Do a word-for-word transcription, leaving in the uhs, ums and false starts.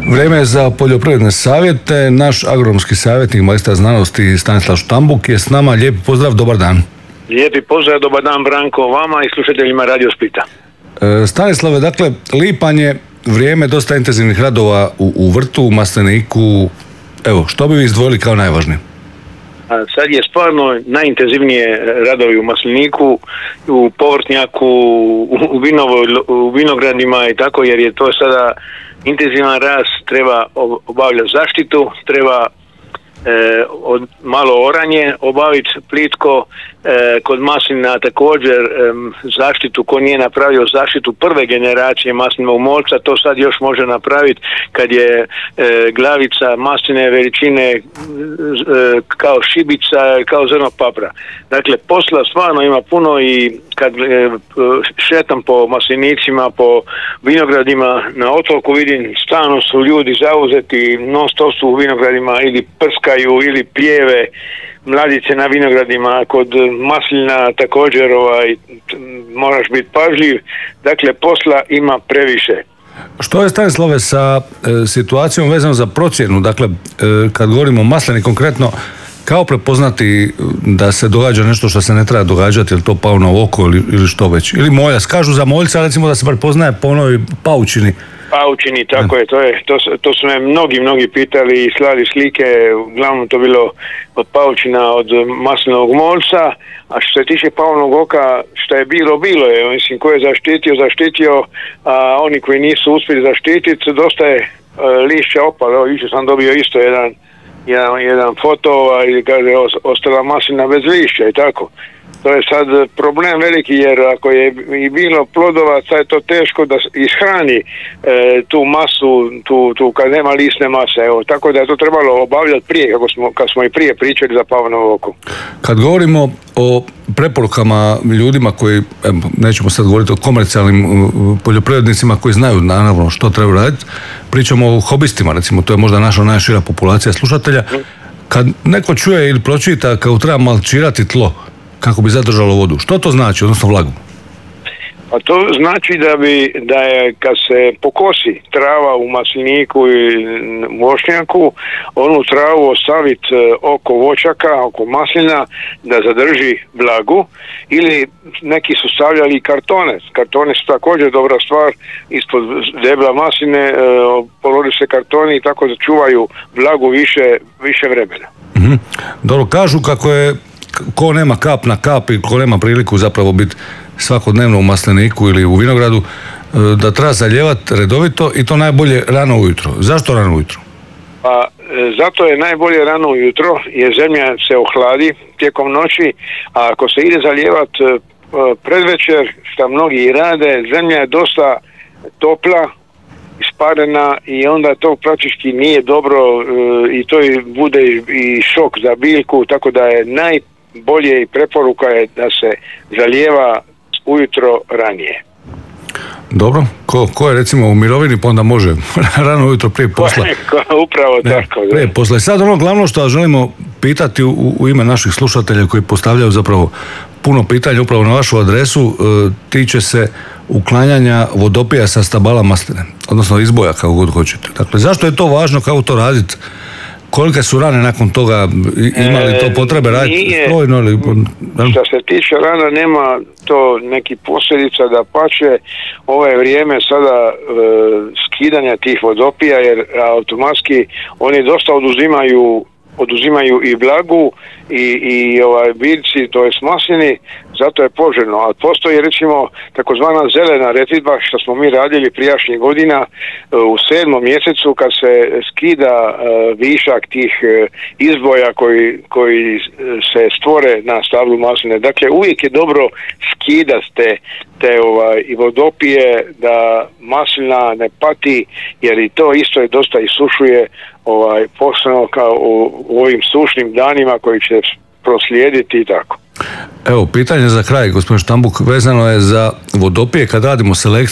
Vrijeme je za poljoprivredne savjete. Naš agronomski savjetnik, magistar znanosti Stanislav Štambuk je s nama. Lijepi pozdrav, dobar dan. Lijepi pozdrav, dobar dan Branko, vama i slušateljima Radio Splita. E, Stanislave, dakle, lipanj je vrijeme dosta intenzivnih radova u, u vrtu, u masliniku. Evo, što bi vi izdvojili kao najvažnije? A sad je stvarno najintenzivnije radovi u masliniku, u povrtnjaku, u, u, vinovo, u vinogradima i tako, jer je to sada intenzivan rast, treba obavljati zaštitu, treba e, od, malo oranje obaviti plitko, e, kod maslina također e, zaštitu, ko nije napravio zaštitu prve generacije maslinovog molca, to sad još može napraviti kad je e, glavica masline veličine e, kao šibica, kao zrno papra. Dakle, posla stvarno ima puno i kad e, šetam po maslinicima, po vinogradima na otoku, vidim stalno su ljudi zauzeti, non stop su u vinogradima ili prskaju ili plijeve mladice na vinogradima. Kod maslina također ovaj, moraš biti pažljiv. Dakle, posla ima previše. Što je, Stanislave, sa e, situacijom vezano za procjenu? Dakle, e, kad govorimo o maslini konkretno, kao prepoznati da se događa nešto što se ne treba događati, ili to pao na oko ili, ili što već? Ili moljac, kažu za moljca, recimo da se prepoznaje po onoj paučini. Paučini, tako je, to je, to, to su me mnogi, mnogi pitali i slali slike, uglavnom to bilo od paučina od maslinovog molca, a što se tiče pavnog oka, što je bilo, bilo je, mislim, ko je zaštitio, zaštitio, a oni koji nisu uspjeli zaštititi, dosta je a, lišća opalo. Evo, jučer sam dobio isto jedan, jedan, jedan foto, i kaže, ostala maslina bez lišća i tako. To je sad problem veliki, jer ako je i bilo plodova, sad je to teško da ishrani e, tu masu, tu, tu kad nema lisne mase. Evo, tako da je to trebalo obavljati prije, kako smo, kad smo i prije pričali za pavanovo oko. Kad govorimo o preporukama ljudima koji, nećemo sad govoriti o komercijalnim poljoprivrednicima koji znaju naravno što treba raditi, pričamo o hobistima, recimo, to je možda naša najšira populacija slušatelja. Kad neko čuje ili pročita kako treba malčirati tlo kako bi zadržalo vodu, što to znači, odnosno vlagu? A to znači da bi, da je kad se pokosi trava u masliniku i voćnjaku, onu travu ostaviti oko voćaka, oko maslina, da zadrži vlagu, ili neki su stavljali kartone. Kartone su također dobra stvar, ispod debla masline e, položi se kartoni i tako začuvaju vlagu više, više vremena. Mm-hmm. Dobro, kažu kako je ko nema kap na kap i ko nema priliku zapravo biti svakodnevno u masliniku ili u vinogradu, da treba zalijevati redovito i to najbolje rano ujutro. Zašto rano ujutro? Pa, zato je najbolje rano ujutro, jer zemlja se ohladi tijekom noći, a ako se ide zalijevati predvečer, što mnogi i rade, zemlja je dosta topla, isparena i onda to praktički nije dobro i to bude i šok za biljku, tako da je najbolje i preporuka je da se zalijeva ujutro ranije. Dobro, ko, ko je recimo u mirovini pa onda može rano ujutro prije posla. Upravo ne, tako. Prije posla. I sad ono glavno što želimo pitati u, u ime naših slušatelja koji postavljaju zapravo puno pitanja upravo na vašu adresu, e, tiče se uklanjanja vodopija sa stabala masline, odnosno izboja, kako god hoćete. Dakle, zašto je to važno, kako to raditi? Kolike su rane nakon toga, ima li to potrebe raditi strojno ili... Što se tiče rana, nema to neki posljedica, da pače ovo je vrijeme sada e, skidanja tih vodopija, jer automatski oni dosta oduzimaju oduzimaju i vlagu i, i ovaj biljci, to je maslini, zato je poželjno. A postoji recimo takozvana zelena retidba, što smo mi radili prijašnjih godina u sedmom mjesecu, kad se skida uh, višak tih uh, izboja koji, koji se stvore na stablu masline. Dakle, uvijek je dobro skidati te, te ovaj, i vodopije, da maslina ne pati, jer i to isto je dosta isušuje, ovaj, posebno kao u, u ovim sušnim danima koji će proslijediti i tako. Evo, pitanje za kraj, gospodin Štambuk, vezano je za vodopije. Kad radimo selekciju